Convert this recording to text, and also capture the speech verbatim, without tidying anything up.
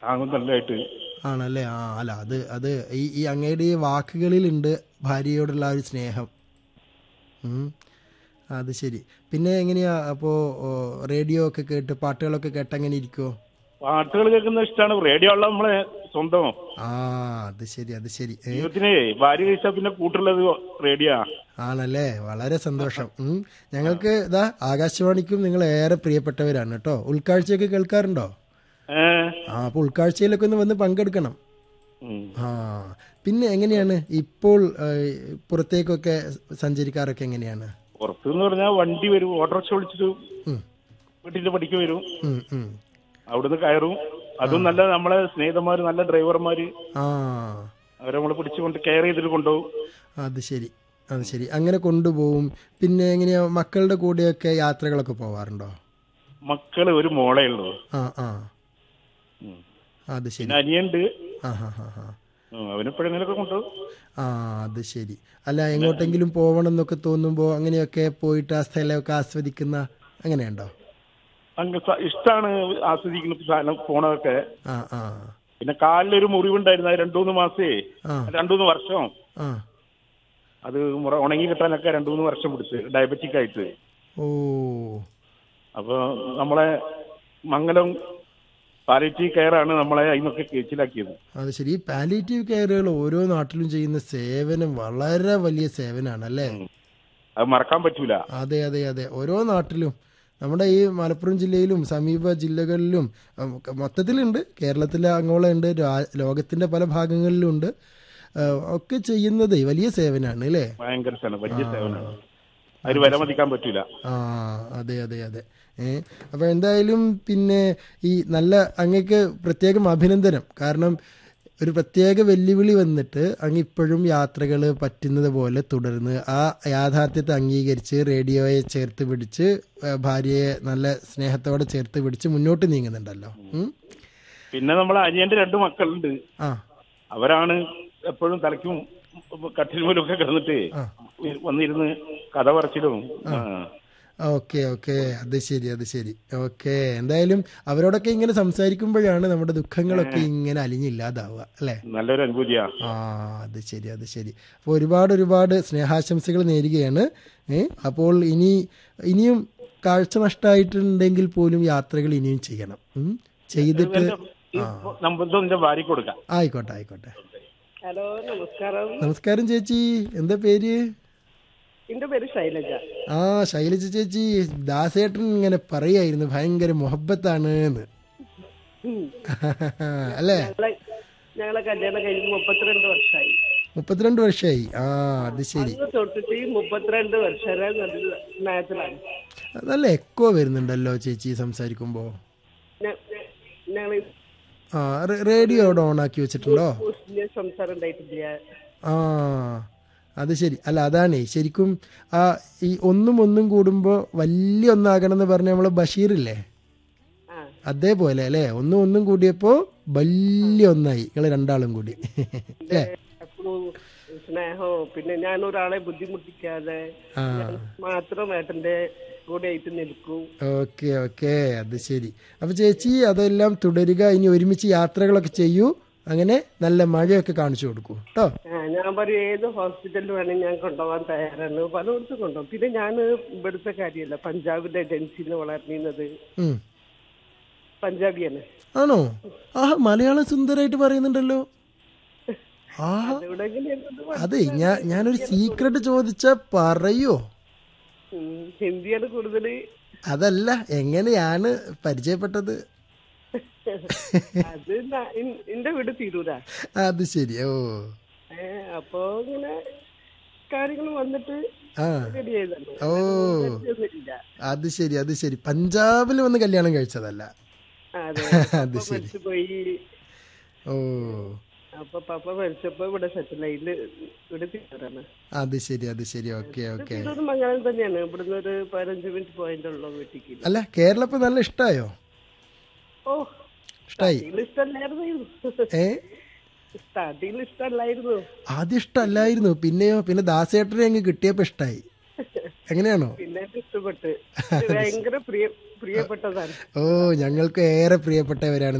താങ്ങും നല്ലതായിട്ട്. ആണല്ലേ? ആ അല്ല അത് അത് ഈ ഈ അങ്ങയുടെ ഈ വാക്കുകളിലുണ്ട് ഭാര്യയോടുള്ള ആ ഒരു സ്നേഹം. ഉം. അത് ശരി. പിന്നെ എങ്ങനെയാ അപ്പോ ഓ, റേഡിയോ ഒക്കെ കേട്ട് പാട്ടുകളൊക്കെ കേട്ട് അങ്ങനെ ഇരിക്കുവോ? പാട്ടുകൾ കേൾക്കുന്ന ഇഷ്ടമാണ്. റേഡിയോ ഉള്ള നമ്മളെ സ്വന്തം ആ അത് ശരി അത് ശരി. ഏ ജീവിതത്തിനെ ഭാര്യ കഴിച്ചാൽ പിന്നെ കൂട്ടുള്ളത് റേഡിയോ. ആണല്ലേ? വളരെ സന്തോഷം. ഉം. ഞങ്ങൾക്ക് ഇതാ ആകാശവാണിക്കും നിങ്ങൾ ഏറെ പ്രിയപ്പെട്ടവരാണ് കേട്ടോ. ഉൾക്കാഴ്ചയൊക്കെ കേൾക്കാറുണ്ടോ? ഏഹ് ആ അപ്പോൾ ഉൾക്കാഴ്ചയിലൊക്കെ ഒന്ന് വന്ന് പങ്കെടുക്കണം. ഉം. ആ പിന്നെ എങ്ങനെയാണ് ഇപ്പോൾ ഏഹ്, പുറത്തേക്കൊക്കെ സഞ്ചരിക്കാറൊക്കെ എങ്ങനെയാണ്? പുറത്തുനിന്ന് പറഞ്ഞാൽ വണ്ടി വരും, ഓട്ടോറിക്ഷ വിളിച്ചിട്ട് ഉം, വീട്ടിന്റെ പടിക്ക് വരും. ഉം, ഉം. അവിടുന്ന് കയറും. ആ അതും നല്ല നമ്മളെ സ്നേഹിതന്മാര്, നല്ല ഡ്രൈവർമാര്, ആ അവരെ നമ്മള് പിടിച്ചുകൊണ്ട് കെയർ ചെയ്തിട്ട് കൊണ്ടുപോകും. അത് ശരി അത് ശരി. അങ്ങനെ കൊണ്ടുപോകും. പിന്നെ എങ്ങനെയാ മക്കളുടെ കൂടെയൊക്കെ യാത്രകളൊക്കെ പോവാറുണ്ടോ? മക്കള് ഒരു മോളേ ഉള്ളൂ. ആ ആ ഉം. അത് പിന്നെ ശരി. അനിയുണ്ട്. ആ ഹാ ഹാ ഹാ ഉം. അവനെപ്പോഴെങ്കിലൊക്കെ കൊണ്ടുപോകും. ആ അത് ശരി. അല്ല പിന്നെ എങ്ങോട്ടെങ്കിലും പോകണം എന്നൊക്കെ തോന്നുമ്പോൾ അങ്ങനെയൊക്കെ പോയിട്ട് ആ സ്ഥലമൊക്കെ ആസ്വദിക്കുന്ന അങ്ങനെയുണ്ടോ? അങ്ങ് സ- ഇഷ്ടാണ് ആസ്വദിക്കുന്ന സാധനം പോണതൊക്കെ. ആ ആ പിന്നെ കാലിലൊരു മുറിവുണ്ടായിരുന്നു, അത് രണ്ടു മൂന്ന് മാസേ ആ രണ്ടു മൂന്ന് വർഷം ആ അത് മുറ ഉണങ്ങി കിട്ടാനൊക്കെ രണ്ടു മൂന്ന് വർഷം പിടിച്ച്, ഡയബറ്റിക് ആയിട്ട്. ഓ അപ്പൊ നമ്മളെ മംഗലം പാലിറ്റീവ് കെയർ ആണ് നമ്മളെ അതിനൊക്കെ കേച്ചിലാക്കിയത്. അത് ശരി. ഈ പാലിയേറ്റീവ് കെയറുകൾ ഓരോ നാട്ടിലും ചെയ്യുന്ന സേവനം വളരെ വലിയ സേവനമാണ് അല്ലേ? ഉം. അത് മറക്കാൻ പറ്റൂല. അതെ അതെ അതെ. ഓരോ നാട്ടിലും നമ്മുടെ ഈ മലപ്പുറം ജില്ലയിലും സമീപ ജില്ലകളിലും ഉം, മൊത്തത്തിലുണ്ട്. കേരളത്തിലെ അങ്ങോളം ഉണ്ട്, രാ- ലോകത്തിന്റെ പല ഭാഗങ്ങളിലും ഉണ്ട്. ആ, ഒക്കെ ചെയ്യുന്നത് വലിയ സേവനമാണ് അല്ലേ? ഭയങ്കര സേവനം, ആ വലിയ സേവനമാണ്. അതിന് അത് വില ശരി. മതിക്കാൻ പറ്റൂല. ആ അതെ അതെ അതെ. ഏ അപ്പോൾ എന്തായാലും പിന്നെ ഈ നല്ല അങ്ങക്ക് പ്രത്യേകം അഭിനന്ദനം. കാരണം ഒരു പ്രത്യേക വെല്ലുവിളി വന്നിട്ട് അങ്ങ് ഇപ്പോഴും യാത്രകൾ പറ്റുന്നത് പോലെ തുടർന്ന് ആ യാഥാർത്ഥ്യത്തെ അംഗീകരിച്ച് റേഡിയോയെ ചേർത്ത് പിടിച്ച് ആ, ഭാര്യയെ നല്ല സ്നേഹത്തോടെ ചേർത്ത് പിടിച്ച് മുന്നോട്ട് നീങ്ങുന്നുണ്ടല്ലോ. ഉം. പിന്നെ നമ്മളെ അനിയന്റെ രണ്ട് മക്കളുണ്ട്. ആ അവരാണ് എപ്പോഴും തലയ്ക്കും കട്ടിലുമേലും ഒക്കെ കിടന്നിട്ട് ആ വന്നിരുന്ന് കഥ പറച്ചിലും. ആ ആ. Okay okay. അത് ശരി അത് ശരി. ഓക്കെ. എന്തായാലും അവരോടൊക്കെ ഇങ്ങനെ സംസാരിക്കുമ്പോഴാണ് നമ്മുടെ ദുഃഖങ്ങളൊക്കെ ഇങ്ങനെ അലിഞ്ഞില്ലാതാവുക അല്ലേ? നല്ലൊരു അനുഭൂതിയാ. ആ അത് ശരി അത് ശരി. അപ്പോൾ ഒരുപാട് ഒരുപാട് സ്നേഹാശംസകൾ നേരുകയാണ്. ഏ അപ്പോൾ ഇനി ഇനിയും കാഴ്ച നഷ്ടമായിട്ടുണ്ടെങ്കിൽ പോലും യാത്രകൾ ഇനിയും ചെയ്യണം. ഉം. ചെയ്തിട്ട് എന്റെ ഈ ആ നമ്പർ എന്റെ ഭാര്യക്ക് കൊടുക്കാം. ആയിക്കോട്ടെ ആയിക്കോട്ടെ. ഹലോ, നമസ്കാരം. നമസ്കാരം ചേച്ചി. എന്താ പേര്? എന്റെ പേര് ശൈലജ. ആ ശൈലജ ചേച്ചി, ദാസേട്ടൻ ഇങ്ങനെ പറയായിരുന്നു ഭയങ്കര മുഹബത്താണ് എന്ന്. ഉം. അല്ലേ? ഞങ്ങളെ ഞങ്ങളെ കല്യാണം കഴിഞ്ഞ് മുപ്പത്തിരണ്ട് വർഷമായി. മുപ്പത്തിരണ്ട് വർഷമായി. ആ അത് ശരി. അന്ന് തൊട്ടിട്ട് ഈ മുപ്പത്തിരണ്ട് വർഷം വരെ നല്ല സ്നേഹത്തിലാണ്. നല്ല എക്കോ വരുന്നുണ്ടല്ലോ ചേച്ചി സംസാരിക്കുമ്പോൾ. ഞങ്ങൾ ആ റേ- റേഡിയോ അവിടെ ഓണാക്കി വെച്ചിട്ടുണ്ടോ? സംസാരം ഉണ്ടായിട്ടില്ല. ആ അത് ശരി. അല്ല അതാണേ ശരിക്കും ആ ഈ ഒന്നും ഒന്നും കൂടുമ്പോൾ വലിയ ഒന്നാകണം എന്ന് പറഞ്ഞ നമ്മളെ ബഷീറില്ലേ, ആ അതേപോലെ അല്ലേ? ഒന്നും ഒന്നും കൂടിയപ്പോൾ വലിയ ഒന്നായി നിങ്ങൾ രണ്ടാളും കൂടി അല്ലേ? എപ്പോഴും സ്നേഹവും പിന്നെ ഞാൻ ഒരാളെ ബുദ്ധിമുട്ടിക്കാതെ ആ ഞാൻ മാത്രം ഏട്ടന്റെ കൂടെ ആയിട്ട് നിൽക്കും. Okay okay. അത് ശരി. അപ്പോൾ ചേച്ചി അതെല്ലാം തുടരുക. ഇനി ഒരുമിച്ച് യാത്രകളൊക്കെ ചെയ്യൂ. അങ്ങനെ നല്ല മഴയൊക്കെ കാണിച്ചു കൊടുക്കൂ കേട്ടോ. ആ, ഞാൻ പറയും ഏത് ഹോസ്പിറ്റലിൽ വേണമെങ്കിൽ ഞാൻ കൊണ്ടുപോകാൻ തയ്യാറാണ്. പലയിടത്തും കൊണ്ടുപോകും. പിന്നെ ഞാൻ ഇവിടുത്തെ കാര്യമല്ല, പഞ്ചാബിന്റെ ഏജൻസിയിൽ വളർന്നിരുന്നത്. ഉം. പഞ്ചാബിയാണ്. ആണോ? ആ മലയാളം സുന്ദരായിട്ട് പറയുന്നുണ്ടല്ലോ. ആ അതെവിടെങ്കിലും അതെ. ഞാൻ ഞാനൊരു സീക്രട്ട് ചോദിച്ചാ പറയോ? ഹിന്ദിയാണ് കൂടുതൽ. അതല്ല, എങ്ങനെയാണ് പരിചയപ്പെട്ടത്? അത് ന- ഇൻ- എന്റെ വീട് തിരൂരാ. അത് ശരി. ഓ ഏ അപ്പൊ ഇങ്ങനെ കാര്യങ്ങൾ വന്നിട്ട് ആ റെഡി ചെയ്തല്ലോ. ഓ ഒന്നുമില്ല. അത് ശരി അത് ശരി. പഞ്ചാബിൽ വന്ന് കല്യാണം കഴിച്ചതല്ല. അതെ. അത് പപ്പ ശരി. മരിച്ചു പോയി. ഓ അപ്പൊ പപ്പ മരിച്ചപ്പോ ഇവിടെ സെറ്റിലായി. ഇവിടെ തിരൂരാണ്. അത് ശരി അത് ശരി. Okay okay. തിരൂർ മംഗലം തന്നെയാണ്. ഇവിടുന്ന് ഒരു പതിനഞ്ച് മിനിറ്റ് പോയിന്റ് ഉള്ളൂ വീട്ടിക്ക്. അല്ല കേരളം ഇപ്പൊ നല്ല ഇഷ്ടായോ? ഓ ഇഷ്ടായി? സ്റ്റാർട്ടിങ്ങിൽ ഇഷ്ടമല്ലായിരുന്നു. ഏ സ്റ്റാർട്ടിങ്ങിൽ ഇഷ്ടമല്ലായിരുന്നു. ആദ്യം ഇഷ്ടമല്ലായിരുന്നു, പിന്നെയോ? പിന്നെ ദാസേട്ടനെ അങ്ങ് കിട്ടിയപ്പോ ഇഷ്ടായി. എങ്ങനെയാണോ? പിന്നെ ഇഷ്ടപ്പെട്ട് ഭയങ്കര പ്രിയ പ്രിയപ്പെട്ടതാണ്. ഓ ഞങ്ങൾക്ക് ഏറെ പ്രിയപ്പെട്ടവരാണ്